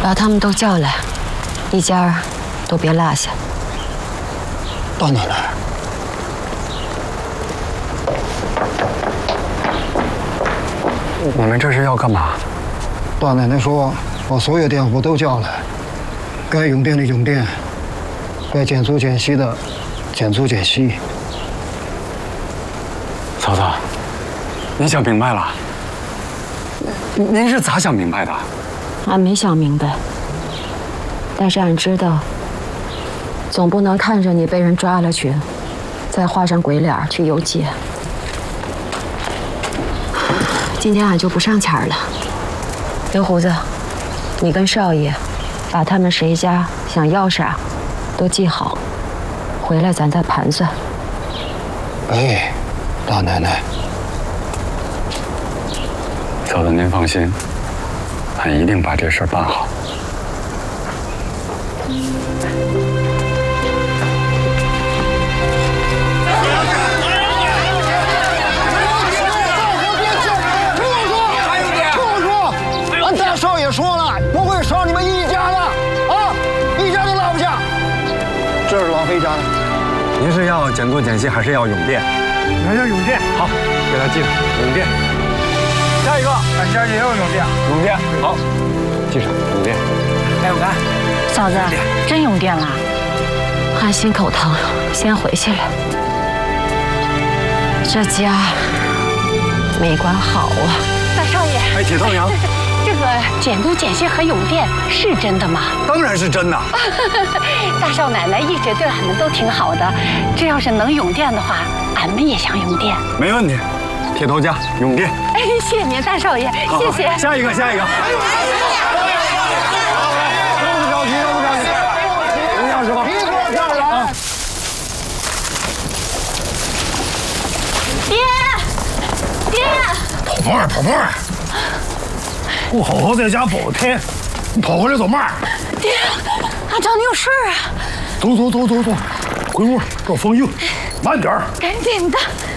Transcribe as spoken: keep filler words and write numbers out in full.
把他们都叫来，一家都别落下。 大奶奶， 你们这是要干嘛？ 大奶奶说，把所有佃户都叫来，该用电的用电，该减租减息的减租减息。 嫂子，您想明白了？您是咋想明白的？ 俺没想明白，但是俺知道，总不能看着你被人抓了去，再画上鬼脸去游街。今天俺就不上钱了。刘胡子，你跟少爷把他们谁家想要啥都记好，回来咱再盘算。 哎，大奶奶， 嫂子您放心，俺一定把这事儿办好。 少爷说了，不会烧你们一家的，啊，一家都落不下。这是王妃家的。 您是要减租减息，还是要永电？ 俺要永电。 好，给他记上永电。下一个， 俺家也要永电。 永电，好，记上永电。 来，我看。 嫂子，真永电了？俺心口疼，先回去了。这家没管好啊。 大少爷， 哎，铁头娘。 这个减租减息和永电是真的吗？ 当然是真的。 大少奶奶一直对俺们都挺好的，这要是能永电的话，俺们也想永电。 没问题，铁头家永电。 哎，谢谢您，大少爷，谢谢。 下一个，下一个。都不着急，都不着急。这样是吧？ 一个下来。 爹，爹。 跑慢，跑慢。不好好在家保天，你跑回来走嘛？ 爹，俺找你有事儿啊！ 走走走走走，回屋找封印，慢点儿。 赶紧的。